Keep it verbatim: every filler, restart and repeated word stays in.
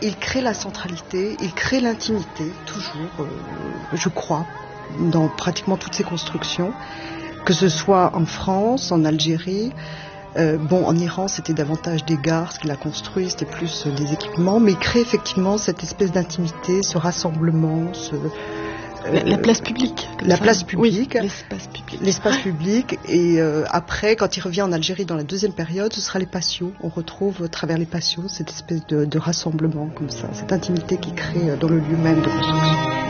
il crée la centralité, il crée l'intimité, toujours, euh, je crois, dans pratiquement toutes ses constructions, que ce soit en France, en Algérie. Euh, bon, en Iran, c'était davantage des gares, ce qu'il a construit, c'était plus euh, des équipements, mais il crée effectivement cette espèce d'intimité, ce rassemblement, ce, euh, la, la place publique. La ça. place publique. Oui, l'espace public. L'espace public. Et euh, après, quand il revient en Algérie dans la deuxième période, ce sera les patios. On retrouve à travers les patios cette espèce de, de rassemblement comme ça, cette intimité qu'il crée dans le lieu même de construction.